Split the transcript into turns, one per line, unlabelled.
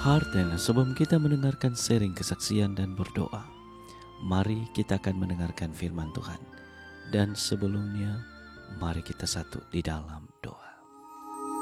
Harden, sebelum kita mendengarkan sharing kesaksian dan berdoa, mari kita akan mendengarkan firman Tuhan. Dan sebelumnya, mari kita satu di dalam